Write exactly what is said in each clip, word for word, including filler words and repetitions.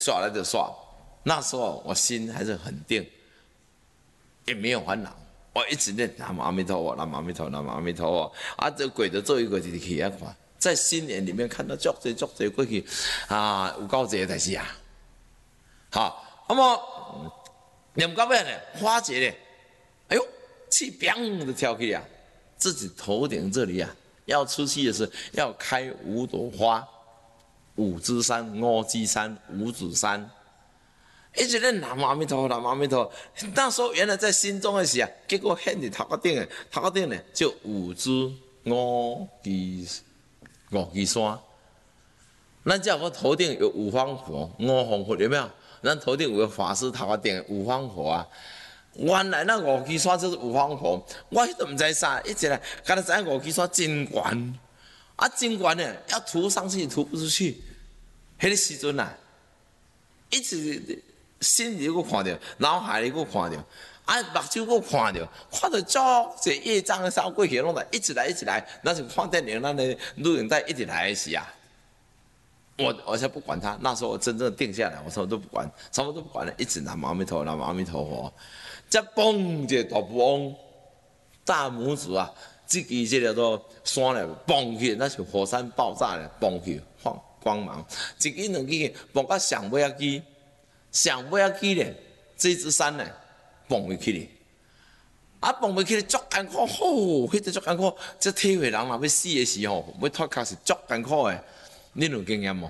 耍来就耍。那时候我心还是很定，也没有烦恼。我一直念南无阿弥陀佛，南无阿弥陀佛，南无阿弥陀佛。啊，这鬼的做一个就是去啊看，在心眼里面看到足多足多过去啊，有够济代志啊。好，那么念到尾呢，花姐呢，哎呦，气砰的跳起啊，自己头顶这里啊，要出去的是要开五朵花，五枝山、五枝山、五指山。一直念南无阿弥陀佛，南无阿弥陀佛。那时候原来在心中的时啊，结果现在头壳顶的，头壳顶呢就五支五支五支山。咱只有个头顶有五方佛、五方佛有没有？咱头顶有个法师头壳顶五方佛啊。原来那五支山就是五方佛，我都唔知啥，一直来，刚才知五支山真悬，啊真悬呢，要涂上去涂不出去。迄个时阵啊，一直。心里又看到，脑海里又看到，啊，目睭又看到，看到足这业障的烧过去，拢来一直来一直来，那是看电影，那的录影带一直来的时啊，我我才不管他。那时候我真正定下来，我什么都不管，什么都不管了，一直南无阿弥陀佛，南无阿弥陀佛。这嘣一个大风，大拇指啊，这支这叫做山咧，嘣去，那是火山爆炸咧，嘣去，放光芒，一支两支，嘣到上尾一支。上尾仔起咧，这支山咧，蹦袂起咧，啊蹦袂起咧，足艰苦，吼，迄个足艰苦，这体会人若要死的时候，要脱壳是足艰苦诶，恁有经验无？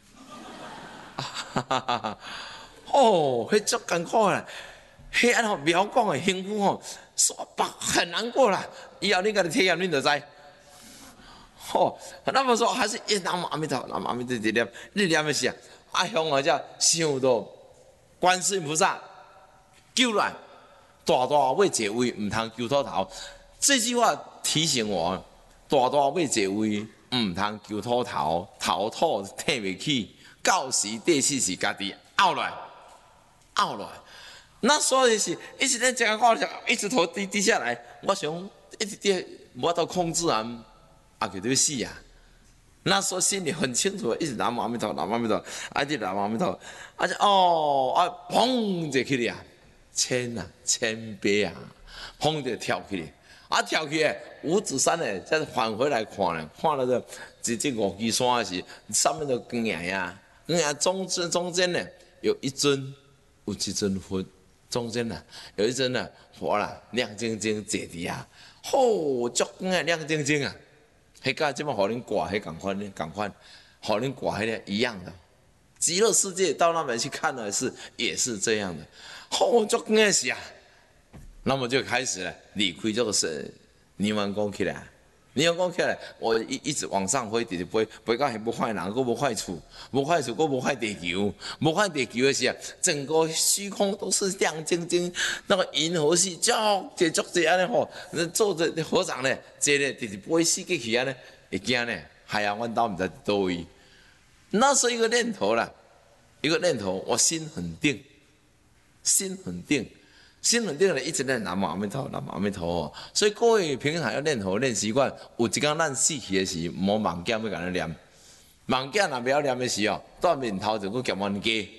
哈哈哈哈！哦，迄足艰苦啦，迄安吼描讲诶幸福吼，说白很难过啦，以后你家己体验，恁就知。吼，那么说还是一南无阿弥陀佛，南无阿弥陀佛念，你念的是啊，啊向我才想到。观世音菩萨救来，大大要坐位，唔通救秃头。这句话提醒我，大大要坐位，唔通救秃头，头土挺袂起，到时第四是家己拗来，拗来。那所以是一直在这样话，一直头低低下来，我想一直跌，无法控制啊，啊，就要死啊！那时候心里很清楚，一直南无阿弥陀，南无阿弥陀，啊，一直南无阿弥陀，啊就哦啊，砰就起来啊，千啊千倍啊，砰就跳起来，啊跳起来，五指山呢，再返回来看呢，看到这这这五支山时，上面的光影呀，光影中间中间呢有一尊，有一尊佛，中间呢有一尊呢佛啦，亮晶晶坐伫啊，吼，足光啊亮晶晶啊。迄个即摆互恁挂，迄共款呢，共款，互恁挂迄个一样的。极乐世界到那边去看的是，也是这样的。好足光是啊，那么就开始了离开这个是泥丸宫起来，泥丸宫起来，我一一直往上飞，直直飞，飞到还不坏人，佫无坏处，无坏处，佫无坏地球，无坏地球的时候，整个虚空都是亮晶晶，那个银河系足这足这安尼吼，坐着和尚呢，这呢直直飞死过去安尼，会惊呢，海洋湾岛唔知多位，那是一个念头啦，一个念头，我心很定，心很定。心很定的，一直念南无阿弥陀佛，南无阿弥陀佛。所以各位平常要念佛念习惯，有一天咱死去的时，莫忘记要甲咱念。忘记若不要念的时候，到面头就去夹冤家。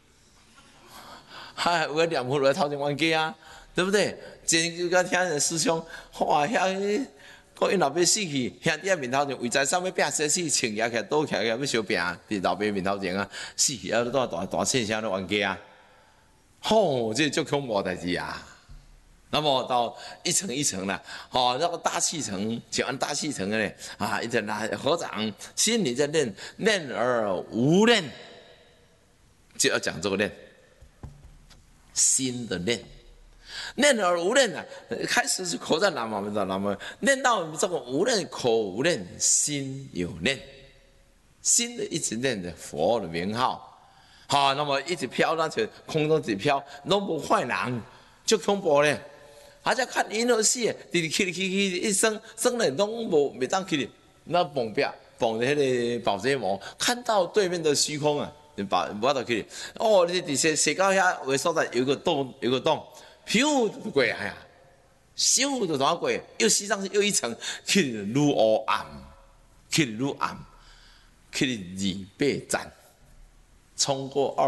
嗨，有个念佛来头前冤家啊，对不对？前就甲听人师兄，哇，遐个因老爸死去，兄弟在面头前为财产要拼死死，穿起来倒起来要相拼，伫老爸面头前啊，死去啊，大大大声声的冤家啊。吼、哦，这就恐怖代志啊！那么到一层一层了，好、哦，那个大气层，讲完大气层的呢，啊，一直拿合掌，心里在念，念而无念，就要讲这个念，心的念，念而无念啊，开始是口在南无阿弥陀南无，念到这个无念，口无念，心有念，心的一直念着佛的名号。好，那么一直飘上去，空中一直飘，拢无坏人，就恐怖咧。而且看银河系，直直起嚟起起，一生生咧拢无袂当起嚟，那蹦壁蹦着迄个保鲜膜，看到对面的虚空啊，把无法度起嚟。哦，你伫射射到遐有个所在有个洞，有个洞，飘就过来啊，咻就怎过，又吸上去又一层，起嚟愈黑暗，起嚟愈暗，起嚟二八站。冲过二。